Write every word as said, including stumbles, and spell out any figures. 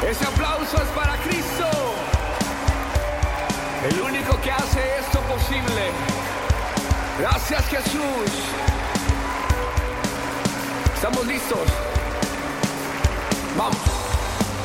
Ese aplauso es para Cristo, el único que hace esto posible. Gracias, Jesús. ¿Estamos listos? Vamos.